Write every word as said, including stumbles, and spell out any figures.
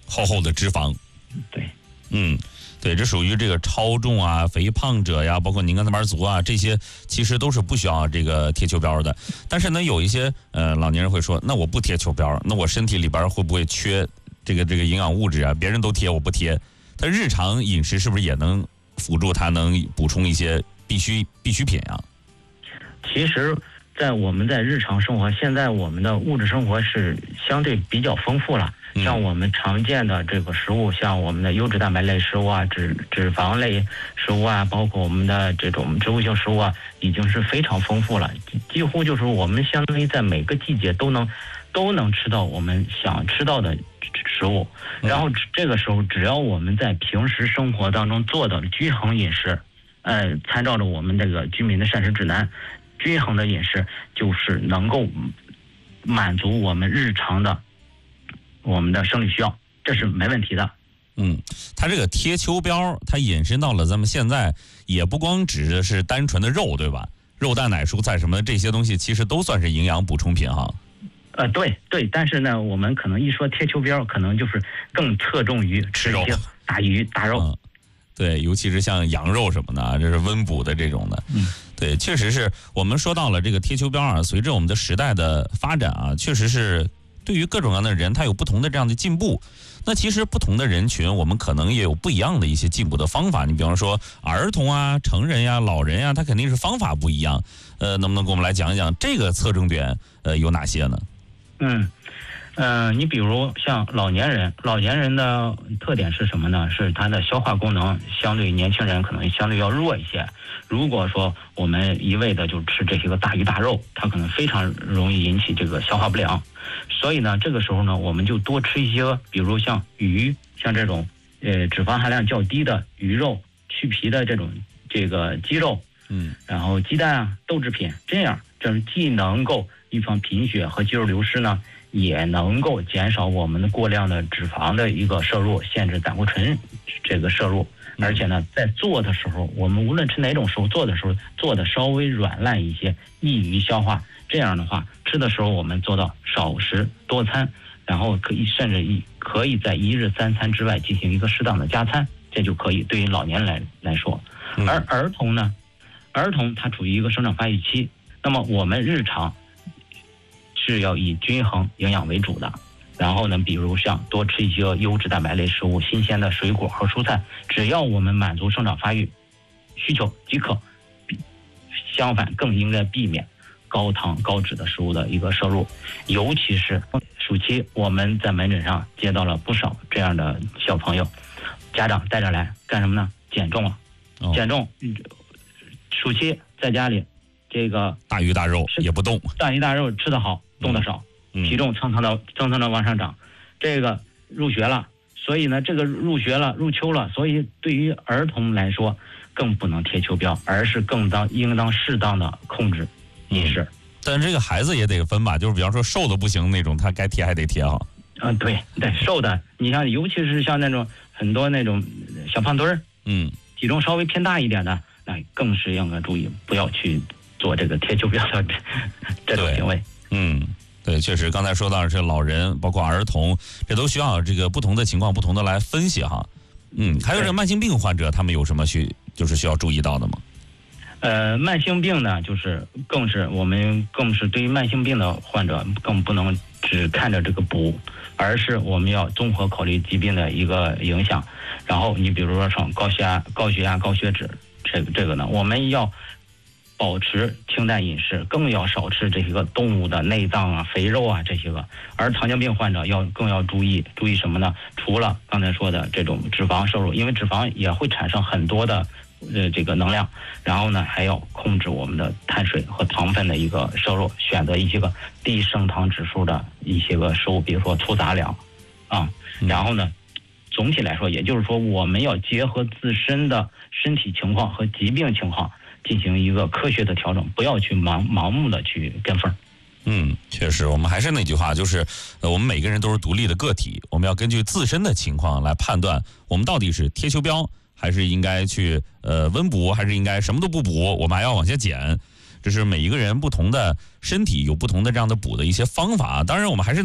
厚厚的脂肪。 对， 嗯。对，这属于这个超重啊、肥胖者呀，包括您刚才班族啊，这些其实都是不需要这个贴秋膘的。但是呢，有一些呃老年人会说，那我不贴秋膘，那我身体里边会不会缺这个这个营养物质啊？别人都贴，我不贴。他日常饮食是不是也能辅助他能补充一些必需必需品啊？ 其实，在我们在日常生活，现在我们的物质生活是相对比较丰富了。像我们常见的这个食物，像我们的优质蛋白类食物啊、脂脂肪类食物啊，包括我们的这种植物性食物啊，已经是非常丰富了。几乎就是我们相当于在每个季节都能都能吃到我们想吃到的食物。然后这个时候，只要我们在平时生活当中做到均衡饮食，呃，参照着我们这个居民的膳食指南，均衡的饮食就是能够满足我们日常的。我们的生理需要，这是没问题的。 嗯，它这个贴秋膘，它引申到了咱们现在也不光指的是单纯的肉，对吧？肉蛋奶蔬菜什么的这些东西，其实都算是营养补充品哈。 呃，对对，但是呢，我们可能一说贴秋膘，可能就是更侧重于吃一些大鱼大肉。 嗯，对，尤其是像羊肉什么的，这是温补的这种的。 嗯， 对，确实是我们说到了这个贴秋膘啊，随着我们的时代的发展啊，确实是。对于各种各样的人，他有不同的这样的进步。那其实不同的人群，我们可能也有不一样的一些进步的方法。你比方说儿童啊、成人呀、老人呀，他肯定是方法不一样。呃，能不能给我们来讲一讲这个侧重点呃有哪些呢？ 嗯。嗯、呃，你比如像老年人，老年人的特点是什么呢？是他的消化功能相对于年轻人可能相对要弱一些。如果说我们一味的就吃这些个大鱼大肉，它可能非常容易引起这个消化不良。所以呢，这个时候呢，我们就多吃一些，比如像鱼，像这种呃脂肪含量较低的鱼肉、去皮的这种这个鸡肉， 嗯， 然后鸡蛋啊、豆制品，这样这既能够预防贫血和肌肉流失呢。也能够减少我们的过量的脂肪的一个摄入，限制胆固醇这个摄入。而且呢，在做的时候，我们无论吃哪种食物，做的时候做的稍微软烂一些，易于消化。这样的话，吃的时候我们做到少食多餐，然后可以甚至一可以在一日三餐之外进行一个适当的加餐，这就可以对于老年人来来说。而儿童呢，儿童他处于一个生长发育期，那么我们日常是要以均衡营养为主的，然后呢，比如像多吃一些优质蛋白类食物、新鲜的水果和蔬菜，只要我们满足生长发育需求即可。相反，更应该避免高糖高脂的食物的一个摄入，尤其是暑期，我们在门诊上接到了不少这样的小朋友，家长带着来干什么呢？减重了，减重，暑期在家里，这个大鱼大肉也不动， 大鱼大肉吃得好。动得少，体重蹭蹭的蹭蹭的往上涨，这个入学了，所以呢，这个入学了，入秋了，所以对于儿童来说，更不能贴秋膘，而是更当应当适当的控制饮食。嗯、 但这个孩子也得分吧，就是比方说瘦的不行那种，他该贴还得贴哈。 嗯、呃，对对，瘦的，你像尤其是像那种很多那种小胖墩儿， 嗯， 体重稍微偏大一点的，那更是应该注意，不要去做这个贴秋膘的这种行为。 嗯，对，确实，刚才说到的是老人，包括儿童，这都需要这个不同的情况，不同的来分析哈。嗯，还有这慢性病患者，他们有什么需就是需要注意到的吗？ 呃，慢性病呢，就是更是我们更是对于慢性病的患者，更不能只看着这个补，而是我们要综合考虑疾病的一个影响。然后你比如说像高血压、高血压、高血脂，这个这个呢，我们要保持清淡饮食，更要少吃这些个动物的内脏啊、肥肉啊这些个。而糖尿病患者要更要注意注意什么呢？除了刚才说的这种脂肪摄入，因为脂肪也会产生很多的呃这个能量，然后呢还要控制我们的碳水和糖分的一个摄入，选择一些个低升糖指数的一些个食物，比如说粗杂粮啊，然后呢。总体来说，也就是说，我们要结合自身的身体情况和疾病情况进行一个科学的调整，不要去盲盲目的去跟风。 嗯，确实，我们还是那句话，就是呃，我们每个人都是独立的个体，我们要根据自身的情况来判断，我们到底是贴秋膘，还是应该去呃温补，还是应该什么都不补，我们还要往下减。这是每一个人不同的身体有不同的这样的补的一些方法。当然，我们还是